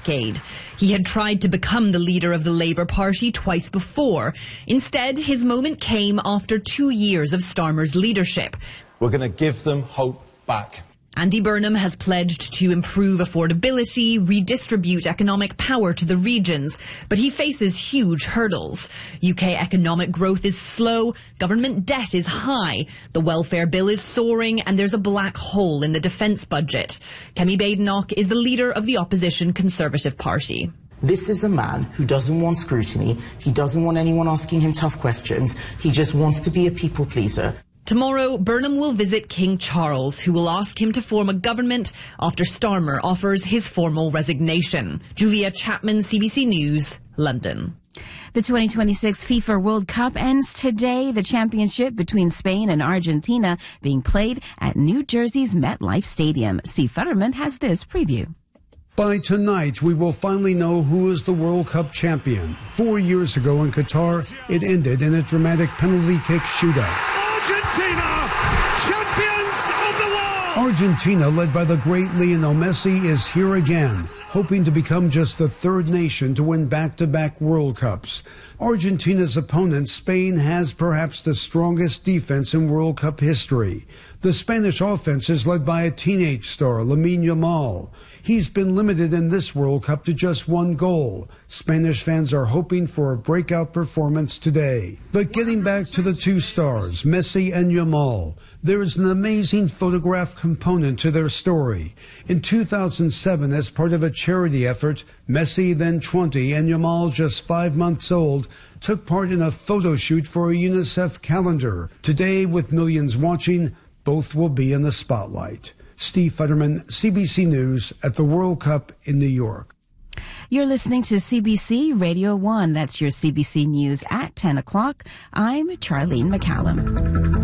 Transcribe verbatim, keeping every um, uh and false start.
decade. He had tried to become the leader of the Labour Party twice before. Instead, his moment came after two years of Starmer's leadership. We're going to give them hope back. Andy Burnham has pledged to improve affordability, redistribute economic power to the regions, but he faces huge hurdles. U K economic growth is slow, government debt is high, the welfare bill is soaring, and there's a black hole in the defence budget. Kemi Badenoch is the leader of the opposition Conservative Party. This is a man who doesn't want scrutiny, he doesn't want anyone asking him tough questions, he just wants to be a people pleaser. Tomorrow, Burnham will visit King Charles, who will ask him to form a government after Starmer offers his formal resignation. Julia Chapman, C B C News, London. The twenty twenty-six FIFA World Cup ends today. The championship between Spain and Argentina being played at New Jersey's MetLife Stadium. Steve Futterman has this preview. By tonight, we will finally know who is the World Cup champion. Four years ago in Qatar, it ended in a dramatic penalty kick shootout. Argentina, champions of the world! Argentina, led by the great Lionel Messi, is here again, hoping to become just the third nation to win back-to-back World Cups. Argentina's opponent, Spain, has perhaps the strongest defense in World Cup history. The Spanish offense is led by a teenage star, Lamine Yamal. He's been limited in this World Cup to just one goal. Spanish fans are hoping for a breakout performance today. But getting back to the two stars, Messi and Yamal, there is an amazing photograph component to their story. In two thousand seven, as part of a charity effort, Messi, then twenty, and Yamal, just five months old, took part in a photo shoot for a UNICEF calendar. Today, with millions watching, both will be in the spotlight. Steve Futterman, C B C News, at the World Cup in New York. You're listening to C B C Radio one. That's your C B C News at ten o'clock. I'm Charlene McCallum.